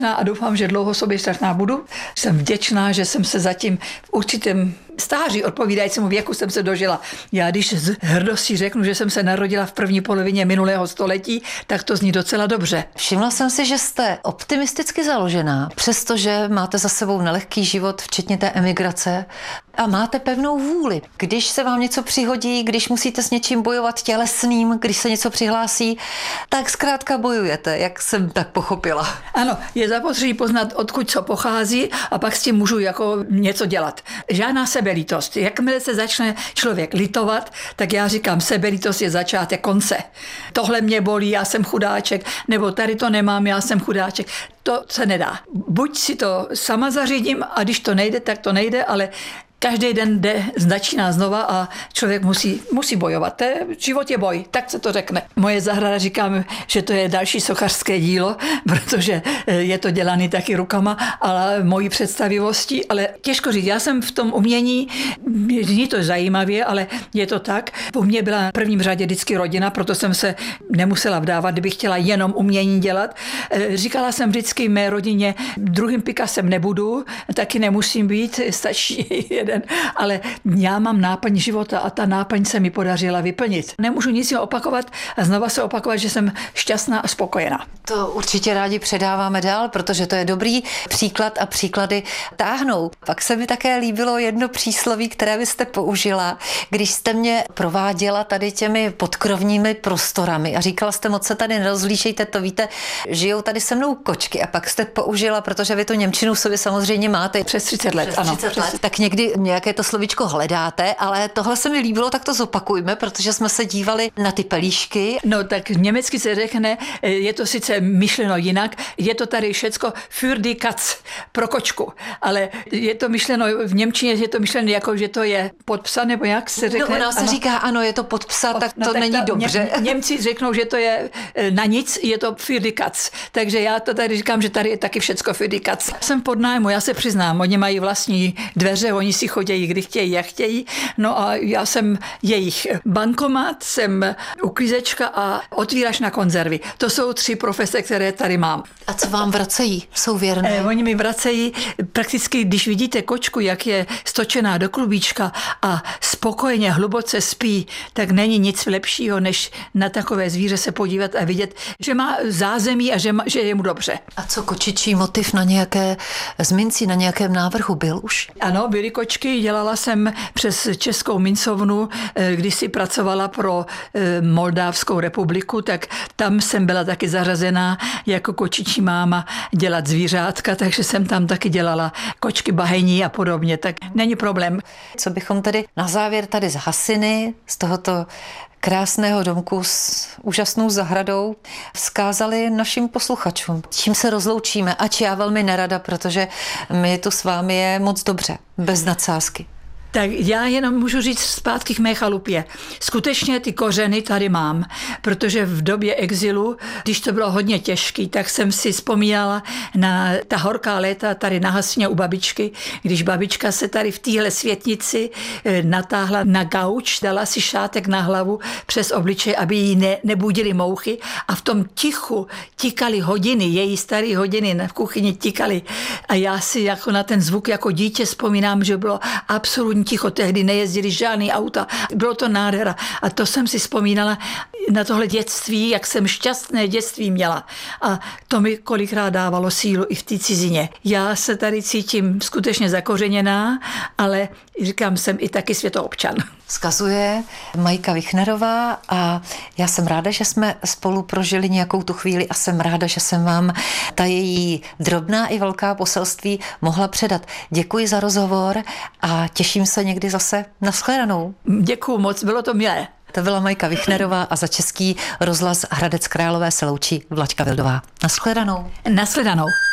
A doufám, že dlouho soběstačná budu. Jsem vděčná, že jsem se zatím v určitém stáří odpovídajícímu věku jsem se dožila. Já když z hrdostí řeknu, že jsem se narodila v první polovině minulého století, tak to zní docela dobře. Všimla jsem si, že jste optimisticky založená, přestože máte za sebou nelehký život, včetně té emigrace, a máte pevnou vůli. Když se vám něco přihodí, když musíte s něčím bojovat tělesným, když se něco přihlásí, tak zkrátka bojujete, jak jsem tak pochopila. Ano, je zapotřebí poznat, odkud co pochází a pak s tím můžu jako něco dělat. Žádná sebelítost. Jakmile se začne člověk litovat, tak já říkám, sebelítost je začátek konce. Tohle mě bolí, já jsem chudáček, nebo tady to nemám, já jsem chudáček. To se nedá. Buď si to sama zařídím a když to nejde, tak to nejde, ale každý den začíná znova a člověk musí bojovat. Život je boj, tak se to řekne. Moje zahrada říkám, že to je další sochařské dílo, protože je to dělané taky rukama, ale mojí představivostí, ale těžko říct. Já jsem v tom umění, není to zajímavě, ale je to tak. U mě byla v prvním řadě vždycky rodina, proto jsem se nemusela vdávat, kdybych chtěla jenom umění dělat. Říkala jsem vždycky mé rodině, druhým Picassem nebudu, taky nemusím být, stačí jeden. Ale já mám náplň života a ta náplň se mi podařila vyplnit. Nemůžu nic opakovat a znova se opakovat, že jsem šťastná a spokojená. To určitě rádi předáváme dál, protože to je dobrý příklad a příklady táhnou. Pak se mi také líbilo jedno přísloví, které byste použila, když jste mě prováděla tady těmi podkrovními prostorami a říkala jste, moc se tady nerozlíšejte, to víte, žijou tady se mnou kočky, a pak jste použila, protože vy tu němčinu v sobě samozřejmě máte. Přes 30 let, ano. 30 let. Tak někdy nějaké to slovíčko hledáte, ale tohle se mi líbilo, tak to zopakujme, protože jsme se dívali na ty pelíšky. No tak německy se řekne, je to sice myšleno jinak, je to tady všecko für die Katz, pro kočku, ale je to myšleno v němčině, je to myšleno jako, že to je pod psa, nebo jak se řekne? No, ona se říká, ano, je to pod psa, tak to není dobře. Němci řeknou, že to je na nic, je to für die Katz, takže já to tady říkám, že tady je taky všecko für die Katz. Jsem pod nájmu, já se přiznám, oni mají vlastní dveře, oni si chodějí, kdy chtějí, jak chtějí. No a já jsem jejich bankomat, jsem uklízečka a otvírač na konzervy. To jsou 3 profese, které tady mám. A co vám vracejí? Jsou věrné? Oni mi vracejí prakticky, když vidíte kočku, jak je stočená do klubíčka a spokojeně, hluboce spí, tak není nic lepšího, než na takové zvíře se podívat a vidět, že má zázemí a že je mu dobře. A co kočičí motiv na nějaké zminci, na nějakém návrhu byl už? Ano, byly kočky, dělala jsem přes Českou mincovnu, když si pracovala pro Moldávskou republiku, tak tam jsem byla taky zařazená jako kočičí máma dělat zvířátka, takže jsem tam taky dělala kočky bahení a podobně, tak není problém. Co bychom tedy na závěr tady z Hasiny, z tohoto krásného domku s úžasnou zahradou vzkázali našim posluchačům? Čím se rozloučíme, ač já velmi nerada, protože my tu s vámi je moc dobře, bez nadsázky. Tak já jenom můžu říct zpátky k mé chalupě. Skutečně ty kořeny tady mám, protože v době exilu, když to bylo hodně těžký, tak jsem si vzpomínala na ta horká léta tady na Hasině u babičky, když babička se tady v téhle světnici natáhla na gauč, dala si šátek na hlavu přes obličej, aby jí nebudily mouchy a v tom tichu tikaly hodiny, její staré hodiny v kuchyni tikaly a já si jako na ten zvuk jako dítě vzpomínám, že bylo absolutně ticho, tehdy nejezdili žádný auta, bylo to nádhera a to jsem si vzpomínala na tohle dětství, jak jsem šťastné dětství měla a to mi kolikrát dávalo sílu i v té cizině. Já se tady cítím skutečně zakořeněná, ale říkám, jsem i taky světoobčan. Vzkazuje Majka Wichnerová a já jsem ráda, že jsme spolu prožili nějakou tu chvíli a jsem ráda, že jsem vám ta její drobná i velká poselství mohla předat. Děkuji za rozhovor a těším se někdy zase. Nashledanou. Děkuji moc, bylo to milé. To byla Majka Wichnerová a za Český rozhlas Hradec Králové se loučí Vlaďka Vildová. Nashledanou. Nashledanou.